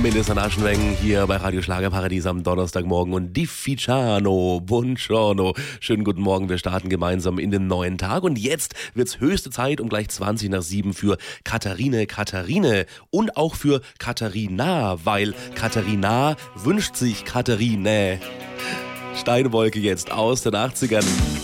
Melissa Naschenweng hier bei Radio Schlagerparadies am Donnerstagmorgen und Difficiano, Buongiorno. Schönen guten Morgen, wir starten gemeinsam in den neuen Tag und jetzt wird's höchste Zeit um gleich 20 nach 7 für Katharine und auch für Katharina, weil Katharina wünscht sich Katharine. Steinwolke jetzt aus den 80ern.